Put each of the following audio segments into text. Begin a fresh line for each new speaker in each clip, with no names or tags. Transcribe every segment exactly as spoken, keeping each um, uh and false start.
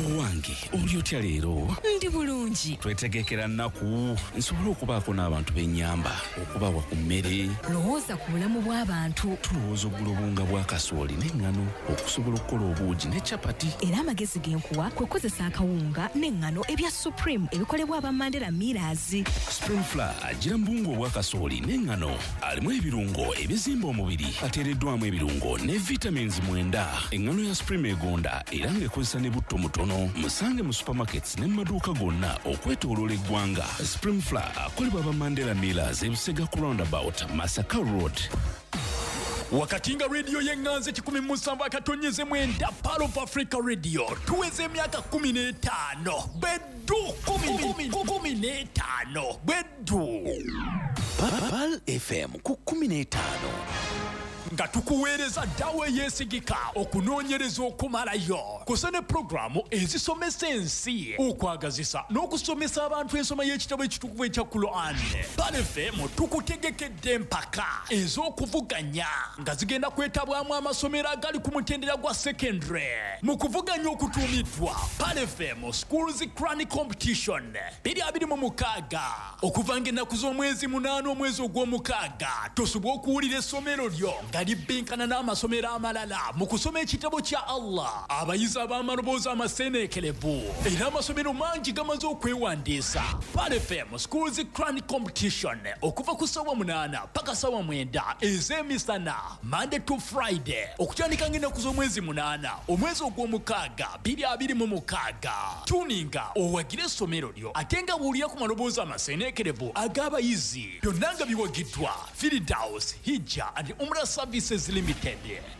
Owange, oli otya leero?
Ndi bulungi.
Twetegekera nnaku nsobola okubaako n'abantu b'ennyamba okubawa ku mmere.
Lowooza ku bulamu bw'abantu.
Tulowooza oggula obunga bwa kasooli n'eŋŋano okusobola okukola obuugi ne capati.
Era amagezi g'enkuwa kwe kukozesa akawunga n'eŋŋano ebya Supreme ebikolebwa aba Mandela Millers.
Supreme Flour agira mu bunga obwa kasooli n'eŋŋano. Alimu ebirungo ebizimba omubiri, ateereddwamu ebirungo ne vitamins mwenda. Eŋŋano ya Supreme egonda era ng'ekozesa ne butto mutono. Musange mu supermarkets ne mu maduuka gonna okwetooloola eggwanga. Supreme Flour akolebwa aba Mandela Millers e Busega ku roundabout Masaka Road.
Wakatinga radio yenganze kikumi musanvu akatonyeze mwenda Pearl of Africa Radio tuweze emyaka kumi n'etaano beddu kumi n'etaano beddu
Pearl F M ku kumi n'etaano
nga tukuweereza ddawe yeesigika okunoonyereza okumalayo kusene programu ezisomesa ensi okwagazisa n'okusomesa abantu ensoma y'ekitabo ekitukuvu ekya Quran. Pearl F M tukutegekedde empaka ez'okuvuganya nga zigenda kwetabwamu amasomero agali ku mutendera gwa secondary mu kuvuganya okutuumiddwa Pearl F M Schools Crani Competition biri abiri mu mukaaga okuva ng'ennaku z'omwezi munaana omwezi ogw'omukaaga tosobwa okuwulira essomero lyo nga libinkana n'amasomero amalala mu kusoma ekitabo kya Allah. Abayizi ab'amaloboozi amaseeneekerevu era amasomero mangi gamaze okwewandiisa. Pearl F M Schools Crani Competition okuva ku ssaawa munaana paka ssaawa mwenda ez'emisana Monday to Friday okutandika ng'ennaku z'omwezi munaana omwezi ogw'omukaaga biri abiri mu mukaaga. Tuninga owagire essomero lyo ate nga buulira ku maloboozi amaseeneekerevu ag'abayizi byonna nga biwagiddwa Firdaus Hijja and Umrah Services Limited.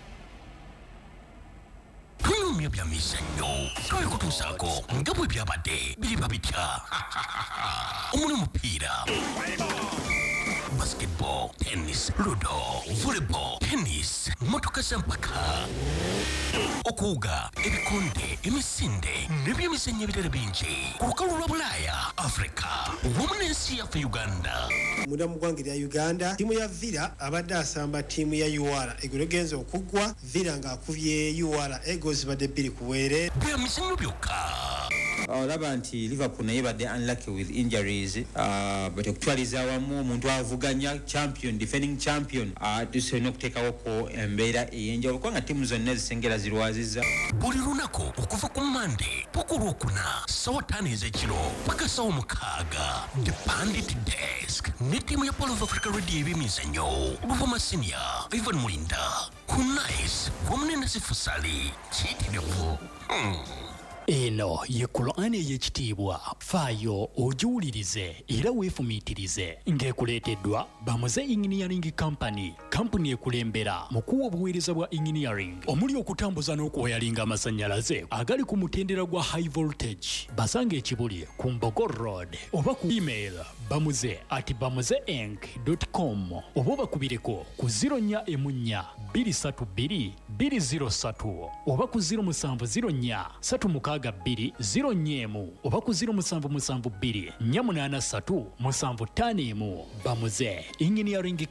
Tuyumya bya mizannyo towe kutuusaako nga bwe byabadde biri babitya omuli mupiira, basketball, tennis, ludo, volleyball, tennis, motoka z'empaka, okuwuga, ebikonde, emisinde n'ebyemizannyo ebirala bingi ku lukalu lwa Bulaaya, Africa wamu n'ensi yaffe Uganda.
Munda mu ggwanga lya Uganda ttiimu ya Villa abadde asamba ttiimu ya U R eggulo genza okuggwa Villa ng'akubye U R Eagles badde bbiri ku bwere.
Byemizannyo byokka.
Olaba nti Liverpool naye badde unlucky with injuries uh, but okutwaliza awamu omuntu avuganya champion defending champion uh, tusobola okuteekawo ko embeera ey'enjawulo kubanga ttiimu zonna zisengera zirwazizza.
Buli lunaku okuva ku Monday paka olwokuna ssaawa ttaano ez'ekiro paka ssaawa mukaaga The Bandit Desk ne ttiimu ya Pearl of Africa Radio ebyemizannyo Luvuma Senior Ivan Mulinda ku Nice wamu ne Nasifu Sali kiyitirivu. hmm.
Eno ye Qur'an ey'ekitiibwa faayo ogiwulirize era weefumiitirize ng'ekuleeteddwa Bamuze Engineering Company, kampuni ekulembera mu kuwa obuweereza bwa engineering omuli okutambuza n'okuwayalinga amasannyalaze agali ku mutendera gwa high voltage. Basanga ekibuli ku Mbogo Road oba ku email bamuze at bamuzeinc dot com oba bakubireko ku zero nnya emu nnya bbiri ssatu bbiri bbiri zero ssatu oba ku zero musanvu zero nnya ssatu mukaaga bbiri zero nnya emu oba ku zero musanvu musanvu bbiri nnya munaana ssatu musanvu ttaano emu. Bamuze Engineering